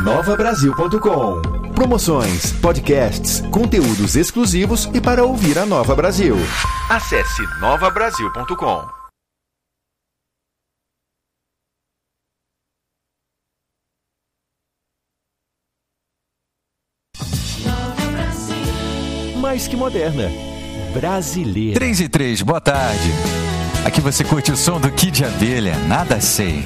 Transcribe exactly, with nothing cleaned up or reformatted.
nova brasil ponto com. Promoções, podcasts, conteúdos exclusivos e para ouvir a Nova Brasil. Acesse nova brasil ponto com. Mais que moderna. Brasileira. três e três, boa tarde. Aqui você curte o som do Kid Abelha, Nada Sei.